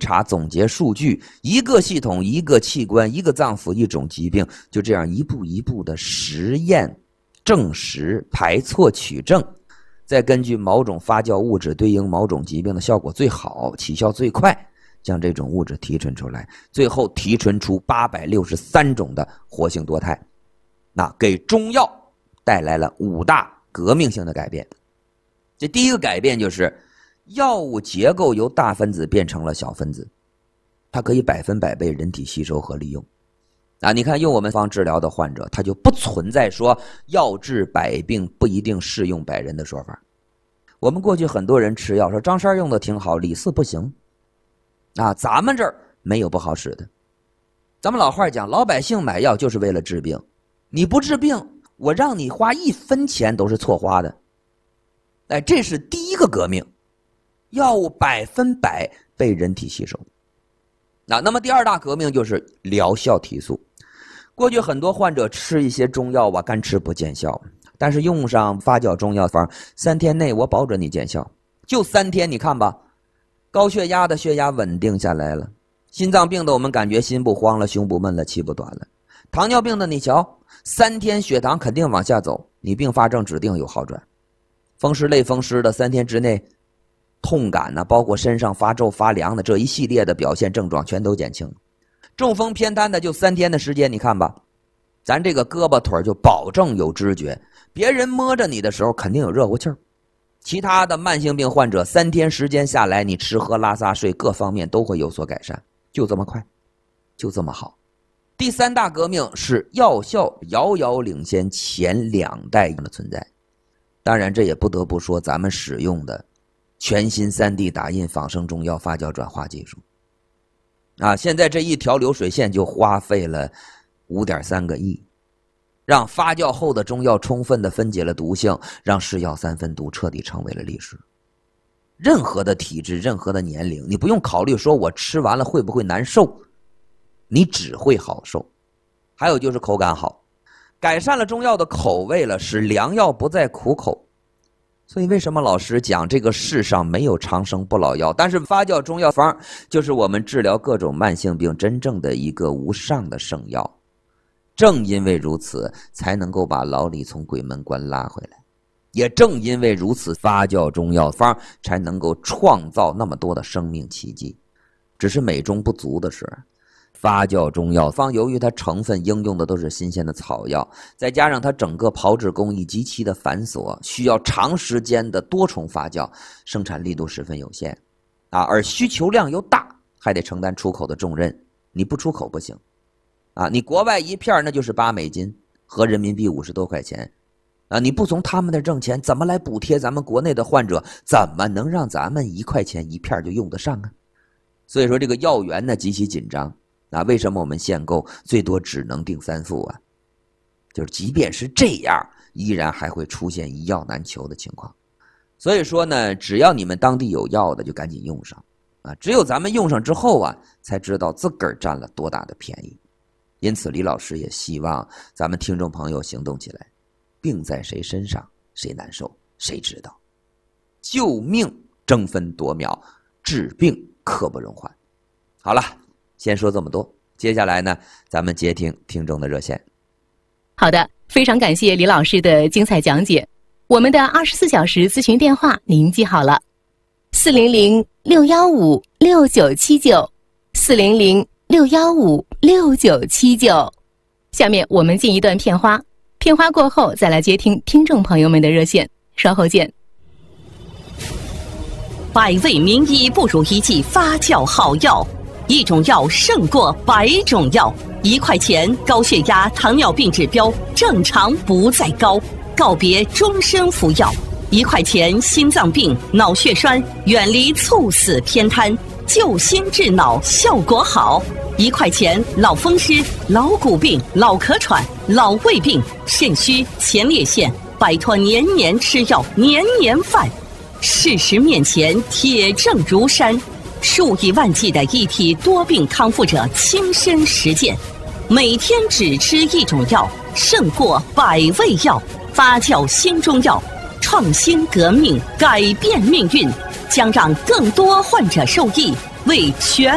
查总结数据，一个系统一个器官一个脏腑一种疾病，就这样一步一步的实验证实排错取证，再根据某种发酵物质对应某种疾病的效果最好起效最快，将这种物质提纯出来，最后提纯出863种的活性多肽，那给中药带来了5大革命性的改变。这第一个改变就是药物结构由大分子变成了小分子，它可以100%被人体吸收和利用。你看用我们方治疗的患者，他就不存在说药治百病不一定适用百人的说法。我们过去很多人吃药说张三用的挺好，李四不行。咱们这儿没有不好使的。咱们老话讲，老百姓买药就是为了治病，你不治病，我让你花1分钱都是错花的。这是第一个革命，药物100%被人体吸收。那么第二大革命就是疗效提速。过去很多患者吃一些中药干吃不见效，但是用上发酵中药方，3天内我保准你见效。就3天，你看吧，高血压的血压稳定下来了，心脏病的我们感觉心不慌了，胸不闷了，气不短了，糖尿病的你瞧，3天血糖肯定往下走，你并发症指定有好转。风湿类风湿的3天之内痛感包括身上发皱发凉的这一系列的表现症状全都减轻。中风偏瘫的就3天的时间，你看吧，咱这个胳膊腿就保证有知觉，别人摸着你的时候肯定有热乎气儿。其他的慢性病患者3天时间下来，你吃喝拉撒睡各方面都会有所改善，就这么快，就这么好。第3大革命是药效遥遥领先前2代的存在。当然这也不得不说咱们使用的全新3D 打印仿生中药发酵转化技术。现在这一条流水线就花费了5.3个亿，让发酵后的中药充分的分解了毒性，让是药3分毒彻底成为了历史。任何的体质，任何的年龄，你不用考虑说我吃完了会不会难受，你只会好受。还有就是口感好，改善了中药的口味了，使良药不再苦口。所以为什么老师讲这个世上没有长生不老药，但是发酵中药方就是我们治疗各种慢性病真正的一个无上的圣药。正因为如此，才能够把老李从鬼门关拉回来，也正因为如此，发酵中药方才能够创造那么多的生命奇迹。只是美中不足的是，发酵中药方由于它成分应用的都是新鲜的草药，再加上它整个炮制工艺极其的繁琐，需要长时间的多重发酵，生产力度十分有限而需求量又大，还得承担出口的重任，你不出口不行你国外一片那就是8美金，合人民币50多块钱你不从他们那挣钱，怎么来补贴咱们国内的患者？怎么能让咱们1块钱一片就用得上啊？所以说这个药源呢极其紧张为什么我们限购最多只能订3副就是即便是这样，依然还会出现一药难求的情况。所以说呢，只要你们当地有药的就赶紧用上只有咱们用上之后才知道自个儿占了多大的便宜。因此李老师也希望咱们听众朋友行动起来，病在谁身上谁难受谁知道，救命争分夺秒，治病刻不容缓。好了，先说这么多，接下来呢咱们接听听众的热线。 好的，非常感谢李老师的精彩讲解。我们的24小时咨询电话您记好了，400-615-6979 400-615-6979。下面我们进一段片花，片花过后再来接听听众朋友们的热线，稍后见。 百味名医不如一剂发酵好药，一种药胜过100种药。1块钱高血压、糖尿病指标正常不再高，告别终身服药。1块钱心脏病、脑血栓远离猝死偏瘫，救心治脑效果好。1块钱老风湿、老骨病、老咳喘、老胃病、肾虚、前列腺，摆脱年年吃药、年年犯。事实面前铁证如山，数以万计的一体多病康复者亲身实践，每天只吃一种药，胜过100味药。发酵新中药，创新革命，改变命运，将让更多患者受益，为全